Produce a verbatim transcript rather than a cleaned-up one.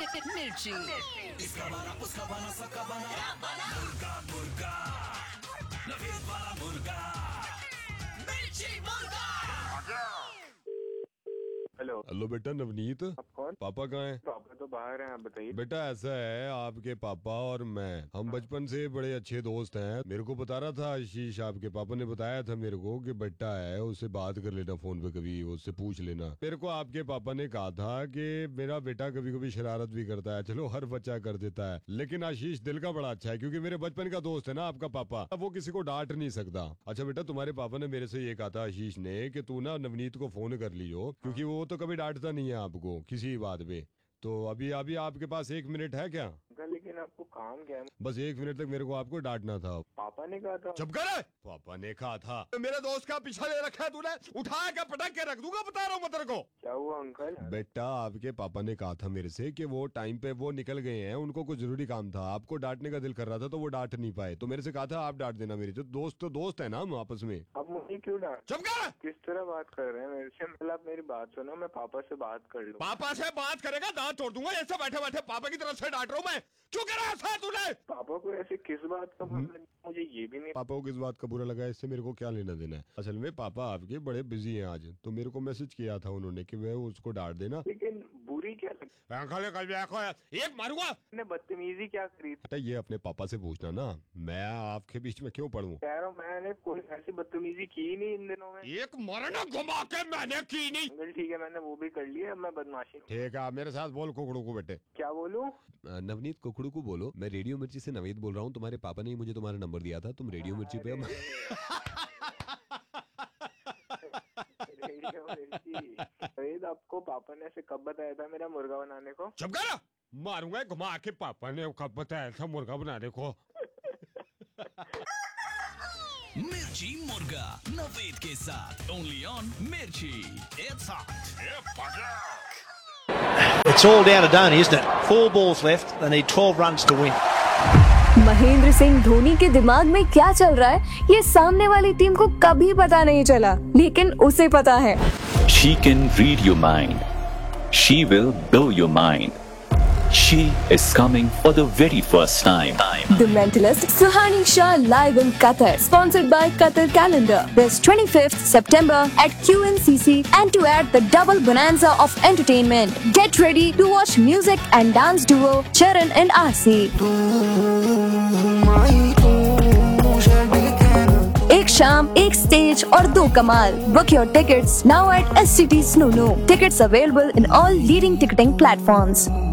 मिर्ची। इसका बना उसका बना सबका बना मुर्गा मुर्गा नवीद वाला मुर्गा मिर्ची मुर्गा। हेलो हेलो बेटा नवनीत, आप कौन? पापा कहाँ हैं? पापा तो बाहर हैं, आप बताइए। बेटा ऐसा है, आपके पापा और मैं हम बचपन से बड़े अच्छे दोस्त हैं। मेरे को बता रहा था आशीष, आपके पापा ने बताया था मेरे को कि बेटा है उससे बात कर लेना फोन पे, कभी उससे पूछ लेना। मेरे को आपके पापा ने कहा था कि मेरा बेटा कभी कभी शरारत भी करता है, चलो हर बच्चा कर देता है, लेकिन आशीष दिल का बड़ा अच्छा है क्योंकि मेरे बचपन का दोस्त है ना आपका पापा, वो किसी को डांट नहीं सकता। अच्छा बेटा, तुम्हारे पापा ने मेरे से ये कहा था आशीष ने कि तू ना नवनीत को फोन कर लियो क्योंकि वो तो कभी डांटता नहीं है आपको किसी बात पे। तो अभी अभी आपके पास एक मिनट है क्या? लेकिन आपको काम क्या है? बस एक मिनट तक मेरे को आपको डांटना था। पापा ने कहा था। चुप कर। पापा ने कहा था। मेरे दोस्त का पीछा ले रखा है तूने, उठा के पटक के रख दूंगा, बता रहा हूँ मैं तेरे को। क्या हुआ अंकल? बेटा आपके पापा ने कहा था मेरे से कि वो टाइम पे वो निकल गए हैं, उनको कुछ जरूरी काम था, आपको डांटने का दिल कर रहा था तो वो डांट नहीं पाए, तो मेरे से कहा था आप डांट देना। मेरे जो दोस्त तो दोस्त है ना हम आपस में। अब मुझे क्यों डांट? चुप कर। किस तरह बात कर रहे हैं मेरे से? मतलब आप मेरी बात सुनो, मैं पापा से बात कर लूँ। पापा से बात करेगा दांत तोड़ दूंगा, ऐसे बैठे बैठे पापा की तरफ से डांट रहा हूँ मैं। क्यों कर रहा है तूने? पापा को ऐसे किस बात का बुरा लगा, मुझे ये भी नहीं। पापा को किस बात का बुरा लगा, इससे मेरे को क्या लेना देना है? असल में पापा आपके बड़े बिजी हैं आज, तो मेरे को मैसेज किया था उन्होंने कि मैं उसको डांट देना। लेकिन बुरी क्या लगी? एक मारूंगा। मैंने बदतमीजी क्या करी? बेटा ये अपने पापा से पूछना ना, मैं आपके बीच में क्यों पढ़ूं? कह रहा हूँ मैंने कोई ऐसी बदतमीजी की नहीं इन दिनों में। एक मरना घुमा के मैंने की नहीं। अंकल ठीक है, मैंने वो भी कर लिया, अब मैं बदमाशी। ठीक है, आप मेरे साथ बोल कुकड़ू को बेटे। क्या बोलूं? नवनीत कुकड़ू को बोलो, मैं रेडियो मिर्ची से नवीद बोल रहा हूँ, तुम्हारे पापा ने ही मुझे तुम्हारा नंबर दिया था, तुम रेडियो मिर्ची पे। रेडियो आपको पापा ने ऐसे कब बताया था मेरा मुर्गा बनाने को? चुप कर, मारूंगा घुमा के। पापा ने कब बताया था मुर्गा बनाने को? मिर्ची मुर्गा नवीद के साथ ओनली ऑन मिर्ची। It's hot. It's all down to Dhoni, isn't it? Four balls left. They need twelve runs to win. Mahendra Singh Dhoni के दिमाग में क्या चल रहा है ये सामने वाली टीम को कभी पता नहीं चला, लेकिन उसे पता है। She can read your mind. She will blow your mind. She is coming for the very first time. The Mentalist Suhani Shah live in Qatar, sponsored by Qatar Calendar. This twenty-fifth September at Q N C C, and to add the double bonanza of entertainment. Get ready to watch music and dance duo Charan and Aasi. एक शाम, एक stage और दो कमाल. Book your tickets now at S C T Snoo. Tickets available in all leading ticketing platforms.